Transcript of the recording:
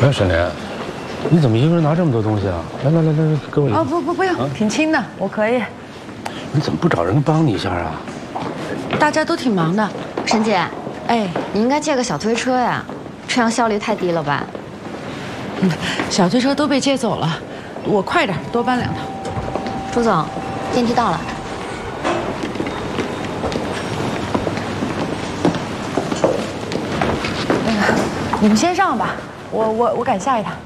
哎，沈莲，你怎么一个人拿这么多东西啊？来，给我一个。 啊，不用，挺轻的，我可以。 你怎么不找人帮你一下啊？ 大家都挺忙的。 沈姐， 哎， 你应该借个小推车呀，这样效率太低了吧？ 小推车都被借走了，我快点，多搬2趟。 朱总，电梯到了。 你们先上吧，我赶下一趟。